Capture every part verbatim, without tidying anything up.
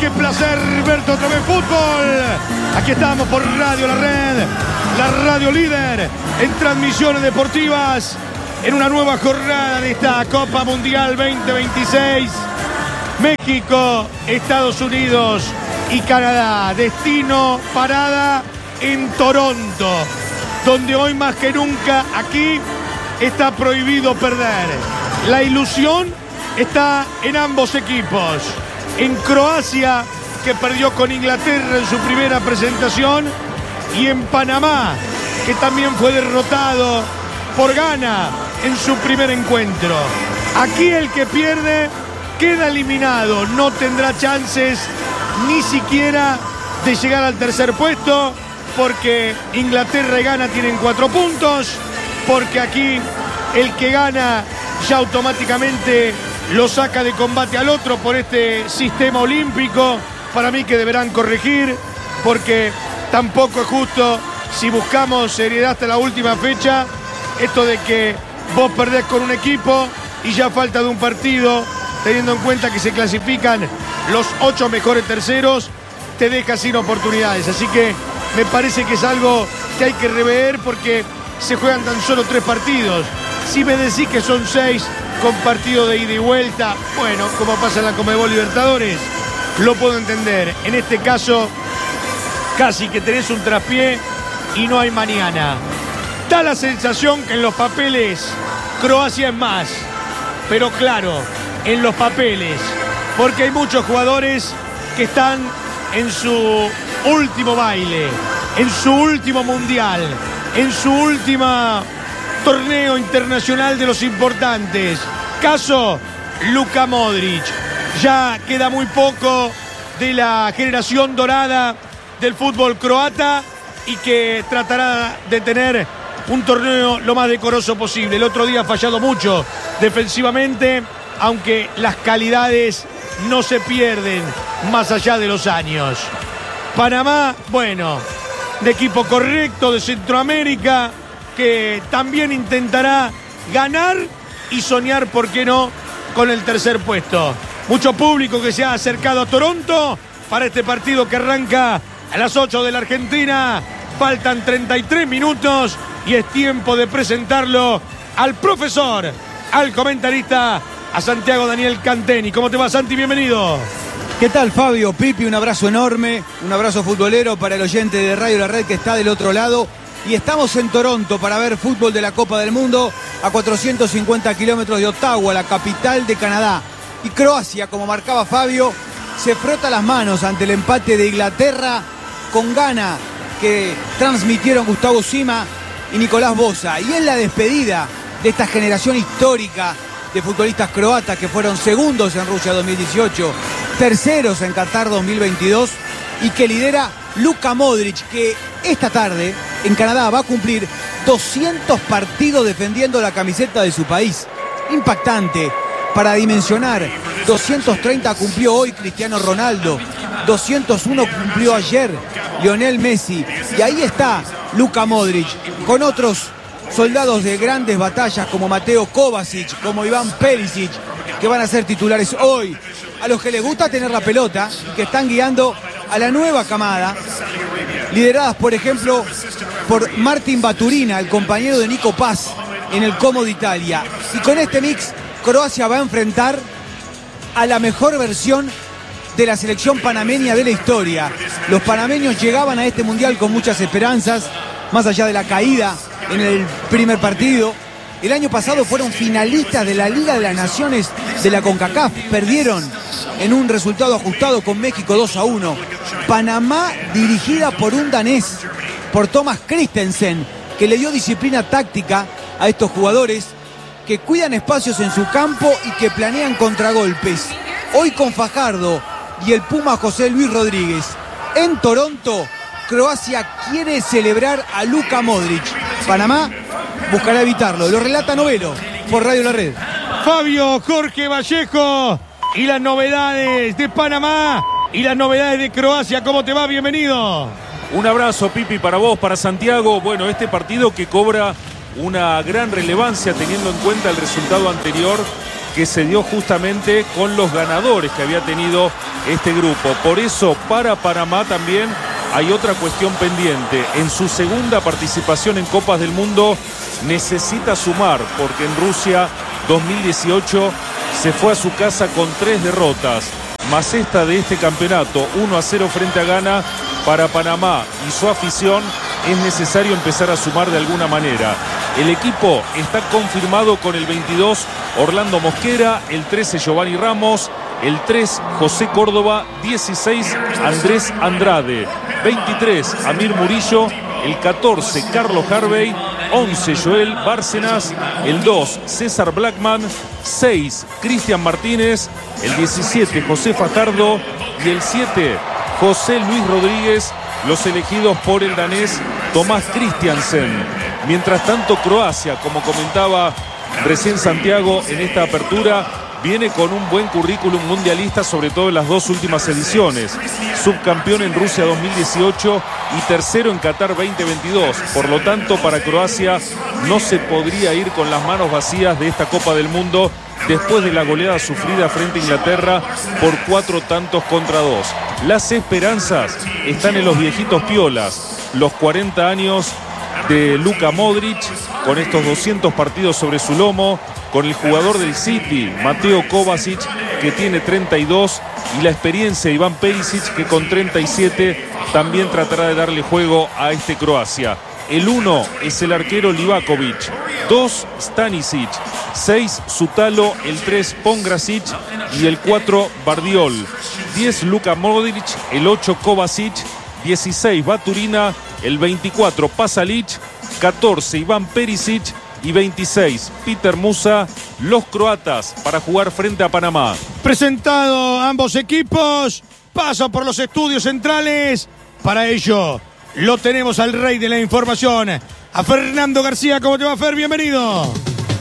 qué placer verte otra vez fútbol. Aquí estamos por Radio La Red, la radio líder en transmisiones deportivas, en una nueva jornada de esta Copa Mundial veinte veintiséis. México, Estados Unidos y Canadá. Destino, parada en Toronto, donde hoy más que nunca aquí está prohibido perder. La ilusión está en ambos equipos. En Croacia, que perdió con Inglaterra en su primera presentación, y en Panamá, que también fue derrotado por Ghana en su primer encuentro. Aquí el que pierde queda eliminado, no tendrá chances ni siquiera de llegar al tercer puesto, porque Inglaterra y Ghana tienen cuatro puntos, porque aquí el que gana ya automáticamente lo saca de combate al otro por este sistema olímpico. Para mí que deberán corregir, porque tampoco es justo, si buscamos seriedad hasta la última fecha, esto de que vos perdés con un equipo y ya falta de un partido, teniendo en cuenta que se clasifican los ocho mejores terceros, te deja sin oportunidades. Así que me parece que es algo que hay que rever, porque se juegan tan solo tres partidos. Si me decís que son seis con partido de ida y vuelta, bueno, como pasa en la Conmebol Libertadores, lo puedo entender. En este caso, casi que tenés un traspié y no hay mañana. Da la sensación que en los papeles Croacia es más, pero claro, en los papeles, porque hay muchos jugadores que están en su último baile, en su último mundial, en su última torneo internacional de los importantes. Caso Luka Modric. Ya queda muy poco de la generación dorada del fútbol croata y que tratará de tener un torneo lo más decoroso posible. El otro día ha fallado mucho defensivamente, aunque las calidades no se pierden más allá de los años. Panamá, bueno, de equipo correcto de Centroamérica, que también intentará ganar y soñar, ¿por qué no?, con el tercer puesto. Mucho público que se ha acercado a Toronto para este partido que arranca a las ocho de la Argentina. Faltan treinta y tres minutos y es tiempo de presentarlo al profesor, al comentarista, a Santiago Daniel Canteni. ¿Cómo te va, Santi? Bienvenido. ¿Qué tal, Fabio? Pipi, un abrazo enorme, un abrazo futbolero para el oyente de Radio La Red que está del otro lado. Y estamos en Toronto para ver fútbol de la Copa del Mundo a cuatrocientos cincuenta kilómetros de Ottawa, la capital de Canadá. Y Croacia, como marcaba Fabio, se frota las manos ante el empate de Inglaterra con Ghana, que transmitieron Gustavo Sima y Nicolás Boza. Y es la despedida de esta generación histórica de futbolistas croatas que fueron segundos en Rusia dos mil dieciocho, terceros en Qatar dos mil veintidós, y que lidera Luka Modric, que esta tarde en Canadá va a cumplir doscientos partidos defendiendo la camiseta de su país. Impactante para dimensionar. doscientos treinta cumplió hoy Cristiano Ronaldo, doscientos uno cumplió ayer Lionel Messi, y ahí está Luka Modric con otros soldados de grandes batallas como Mateo Kovacic, como Iván Perisic, que van a ser titulares hoy, a los que les gusta tener la pelota y que están guiando a la nueva camada, lideradas por ejemplo por Martin Baturina, el compañero de Nico Paz en el Como de Italia. Y con este mix, Croacia va a enfrentar a la mejor versión de la selección panameña de la historia. Los panameños llegaban a este mundial con muchas esperanzas, más allá de la caída en el primer partido. El año pasado fueron finalistas de la Liga de las Naciones de la CONCACAF. Perdieron en un resultado ajustado con México dos a uno. Panamá dirigida por un danés, por Thomas Christensen, que le dio disciplina táctica a estos jugadores que cuidan espacios en su campo y que planean contragolpes. Hoy con Fajardo y el Puma José Luis Rodríguez. En Toronto, Croacia quiere celebrar a Luka Modric. Panamá buscará evitarlo. Lo relata Novelo por Radio La Red. Fabio Jorge Vallejo y las novedades de Panamá y las novedades de Croacia. ¿Cómo te va? Bienvenido. Un abrazo, Pipi, para vos, para Santiago. Bueno, este partido que cobra una gran relevancia teniendo en cuenta el resultado anterior que se dio justamente con los ganadores que había tenido este grupo. Por eso, para Panamá también hay otra cuestión pendiente. En su segunda participación en Copas del Mundo necesita sumar, porque en Rusia dos mil dieciocho se fue a su casa con tres derrotas, más esta de este campeonato, uno a cero frente a Ghana. Para Panamá y su afición es necesario empezar a sumar de alguna manera. El equipo está confirmado con el veintidós Orlando Mosquera, el trece Giovanni Ramos, el tres José Córdoba, dieciséis Andrés Andrade, veintitrés Amir Murillo, el catorce Carlos Harvey, once Joel Bárcenas, el dos César Blackman, seis Cristian Martínez, el diecisiete José Fajardo y el siete José Luis Rodríguez, los elegidos por el danés Tomás Christiansen. Mientras tanto, Croacia, como comentaba recién Santiago en esta apertura, viene con un buen currículum mundialista, sobre todo en las dos últimas ediciones. Subcampeón en Rusia dos mil dieciocho y tercero en Qatar veinte veintidós. Por lo tanto, para Croacia no se podría ir con las manos vacías de esta Copa del Mundo después de la goleada sufrida frente a Inglaterra por cuatro tantos contra dos. Las esperanzas están en los viejitos piolas, los cuarenta años de Luka Modric, con estos doscientos partidos sobre su lomo, con el jugador del City, Mateo Kovacic, que tiene treinta y dos, y la experiencia de Iván Perisic, que con treinta y siete también tratará de darle juego a este Croacia. El uno es el arquero Livakovic, dos Stanisic, seis Sutalo, el tres Pongracic y el cuatro Bardiol, diez Luka Modric, el ocho Kovacic, dieciséis Baturina, el veinticuatro Pasalic, catorce Iván Perisic y veintiséis Peter Musa, los croatas para jugar frente a Panamá. Presentado ambos equipos, paso por los estudios centrales. Para ello lo tenemos al rey de la información, a Fernando García. ¿Cómo te va, Fer? Bienvenido.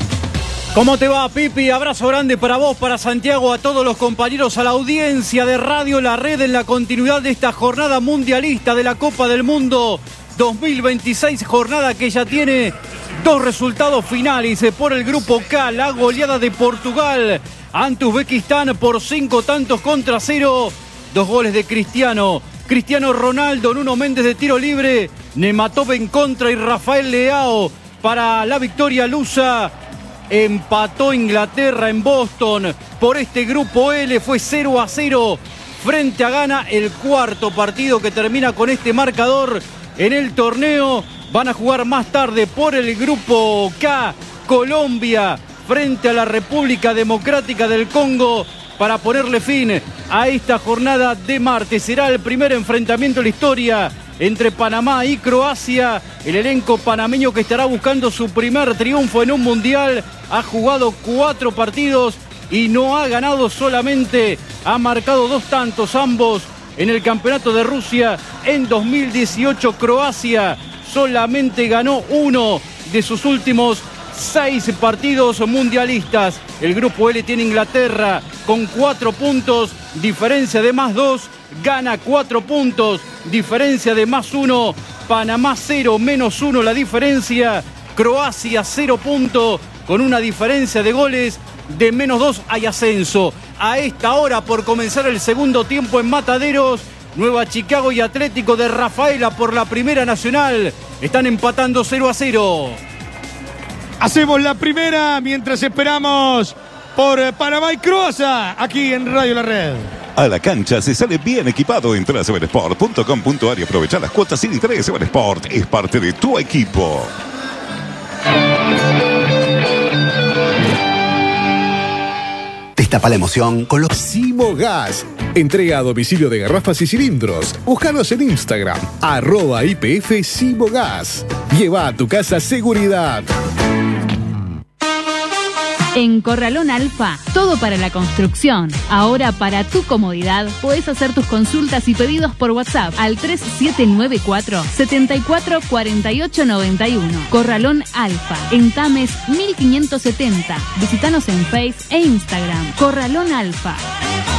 ¿Cómo te va, Pipi? Abrazo grande para vos, para Santiago, a todos los compañeros, a la audiencia de Radio La Red en la continuidad de esta jornada mundialista de la Copa del Mundo dos mil veintiséis, jornada que ya tiene dos resultados finales por el Grupo K, la goleada de Portugal ante Uzbekistán por cinco tantos contra cero, dos goles de Cristiano, Cristiano Ronaldo, Nuno Méndez de tiro libre, Nematov en contra y Rafael Leao para la victoria lusa. Empató Inglaterra en Boston por este Grupo L, fue cero a cero frente a Ghana, el cuarto partido que termina con este marcador en el torneo. Van a jugar más tarde por el Grupo K, Colombia frente a la República Democrática del Congo para ponerle fin a esta jornada de martes. Será el primer enfrentamiento en la historia entre Panamá y Croacia. El elenco panameño, que estará buscando su primer triunfo en un mundial, ha jugado cuatro partidos y no ha ganado, solamente ha marcado dos tantos ambos en el Campeonato de Rusia en dos mil dieciocho. Croacia solamente ganó uno de sus últimos seis partidos mundialistas. El Grupo L tiene Inglaterra con cuatro puntos, diferencia de más dos. Gana cuatro puntos, diferencia de más uno. Panamá cero, menos uno la diferencia. Croacia cero puntos, con una diferencia de goles de menos dos. Hay ascenso. A esta hora, por comenzar el segundo tiempo en Mataderos, Nueva Chicago y Atlético de Rafaela por la Primera Nacional están empatando cero a cero. Hacemos la primera mientras esperamos por Panamá y Croacia aquí en Radio La Red. A la cancha se sale bien equipado. Entra a seven sport punto com punto a r y aprovecha las cuotas sin interés. seven Sport es parte de tu equipo. Destapa la emoción con los Simogas. Entrega a domicilio de garrafas y cilindros. Búscanos en Instagram, arroba I P F Simogas. Lleva a tu casa seguridad. En Corralón Alfa, todo para la construcción. Ahora, para tu comodidad, podés hacer tus consultas y pedidos por WhatsApp al tres siete nueve cuatro, siete cuatro cuatro ocho nueve uno. Corralón Alfa, en Tames mil quinientos setenta. Visítanos en Face e Instagram. Corralón Alfa.